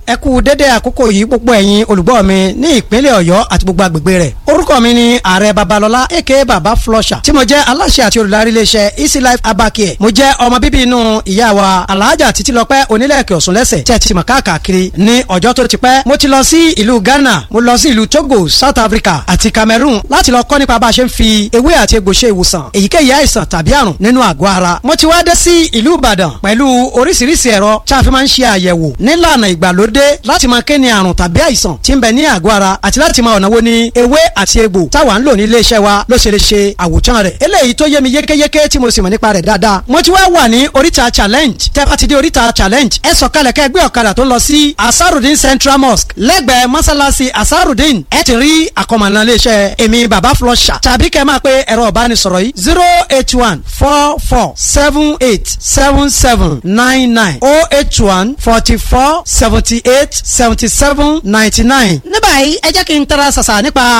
ẹ kú dédé àkókò yìí gbogbo ẹ̀yin olùgbọ́ mi ní ìpínlẹ̀ Ọ̀yọ́ àti gbogbo agbègbè rẹ̀. Orúkọ mi ni Ààrẹ Babalọ́lá aka Baba Flusher tí mo jẹ́ aláṣẹ àti olùdarí iléeṣẹ́ Easy Life Herbal Care. Mo jẹ́ ọmọ bíbí inú ìyá wa Alhaja Títílọpẹ́ Onílẹ̀kẹ̀ Ọ̀ṣunlẹ́sẹ̀ tí ẹ ti mọ̀ káàkiri ní ọjọ́ tó ti pẹ́. Mo ti lọ sí ìlú Ghana, mo lọ sí ìlú Togo, South Africa àti Cameroon láti lọ kọ́ nípa bá a ṣe ń fi ewé àti egbò ṣe ìwòsàn èyíkéyìí àìsàn tàbí àrùn nínú àgọ́ ara. Mo ti wá dé sí ìlú Ìbàdàn pẹ̀lú oríṣiríṣi ẹ̀rọ tí a fi máa ń ṣe àyẹ̀wò nílànà ìgbàlódé láti máa kéne àrùn tàbí àìsàn tí ń bẹ ní àgọ́ ara àti láti máa ọ̀nà wo ni ewé àti egbò táwa ń lò ní iléeṣẹ́ wa ló ṣe lè ṣe àwòtán rẹ̀. Eléyìí tó yé mi yékéyéké tí mo sì mọ̀ nípa rẹ̀ dáadáa. Mo ti wá wà ní oríta challenge. Tẹ́ bá ti dé oríta challenge ẹ sọ̀kalẹ̀ kẹ́ gbé ọ̀kadà tó ń lọ sí Asarudeen Central Mosque lẹ́gbẹ̀ẹ́ mọ́sálásí Asarudeen ẹ ti rí àkọmọ̀nà iléeṣẹ́ èmi Baba Flusher tàbí kẹ́ máa pe ẹ̀rọ ìbánisọ̀rọ̀ yìí 08144787799 08144787799. Ní báyìí ẹ jẹ́ kí n tara ṣàṣà nípa